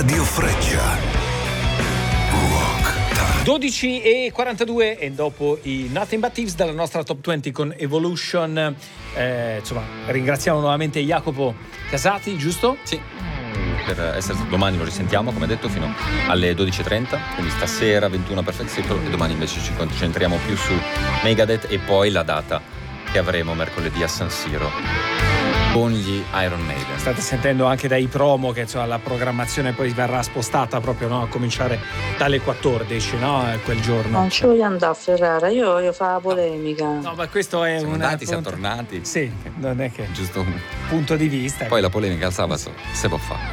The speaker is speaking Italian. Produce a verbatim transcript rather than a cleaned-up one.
Radio Freccia. Rock Time. dodici e quarantadue e dopo i Nothing But Thieves dalla nostra Top venti con Evolution. Eh, insomma, ringraziamo nuovamente Jacopo Casati, giusto? Sì, per essere domani lo risentiamo, come detto, fino alle dodici e trenta, quindi stasera ventuno Perfect Circle, e domani invece ci concentriamo più su Megadeth e poi la data che avremo mercoledì a San Siro con gli Iron Maiden. State sentendo anche dai promo che insomma, la programmazione poi verrà spostata proprio, no? A cominciare dalle quattordici, no? Quel giorno. Non ci voglio andare a Ferrara, io voglio fare la polemica. No, ma questo è siamo un andati, siamo punto... tornati. Sì, non è che giusto un punto di vista. poi la polemica al sabato se può fare.